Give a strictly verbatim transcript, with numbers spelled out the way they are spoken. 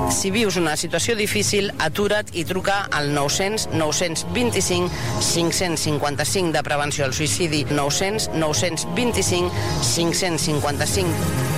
Si vius una situació difícil, atura't i truca al nou cents nou cents vint-i-cinc cinc-cents cinquanta-cinc de prevenció al suïcidi, nou cents nou cents vint-i-cinc cinc-cents cinquanta-cinc.